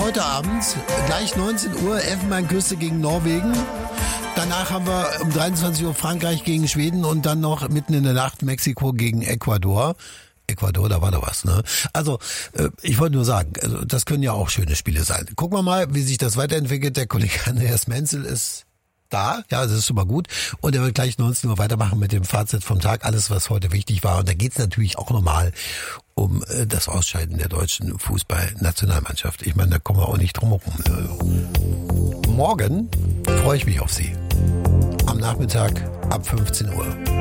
heute Abend, gleich 19 Uhr, Elfenbeinküste gegen Norwegen. Danach haben wir um 23 Uhr Frankreich gegen Schweden und dann noch mitten in der Nacht Mexiko gegen Ecuador. Ecuador, da war doch was, ne? Also, ich wollte nur sagen, also, das können ja auch schöne Spiele sein. Gucken wir mal, wie sich das weiterentwickelt. Der Kollege Andreas Menzel ist da, ja, das ist super gut. Und er wird gleich 19 Uhr weitermachen mit dem Fazit vom Tag, alles, was heute wichtig war. Und da geht's natürlich auch nochmal um das Ausscheiden der deutschen Fußballnationalmannschaft. Ich meine, da kommen wir auch nicht drum herum. Morgen freue ich mich auf Sie. Am Nachmittag ab 15 Uhr.